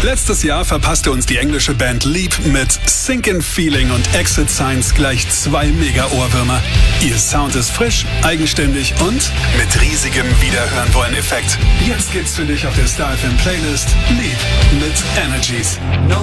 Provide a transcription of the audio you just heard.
Letztes Jahr verpasste uns die englische Band Leap mit Sinkin' Feeling und Exit Signs gleich 2 Mega-Ohrwürmer. Ihr Sound ist frisch, eigenständig und mit riesigem Wiederhören-Wollen-Effekt. Jetzt gibt's für dich auf der Star FM Playlist Leap mit Energies.